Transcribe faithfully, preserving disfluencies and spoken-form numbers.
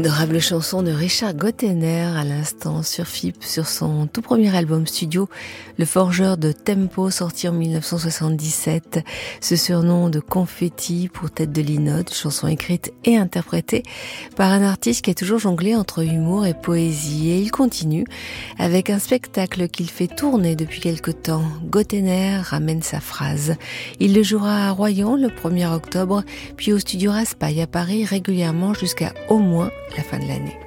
Adorable chanson de Richard Gottener à l'instant sur F I P, sur son tout premier album studio, Le Forgeur de Tempo, sorti en dix-neuf cent soixante-dix-sept. Ce surnom de confetti pour Tête de Linotte, chanson écrite et interprétée par un artiste qui a toujours jonglé entre humour et poésie. Et il continue avec un spectacle qu'il fait tourner depuis quelque temps. Gottener ramène sa phrase. Il le jouera à Royan le premier octobre, puis au studio Raspail à Paris régulièrement jusqu'à au moins la fin de l'année.